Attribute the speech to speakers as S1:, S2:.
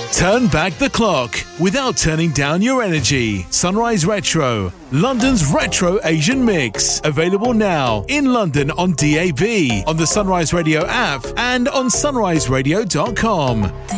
S1: Turn back the clock without turning down your energy. Sunrise Retro, London's retro Asian mix. Available now in London on DAB, on the Sunrise Radio app, and on sunriseradio.com.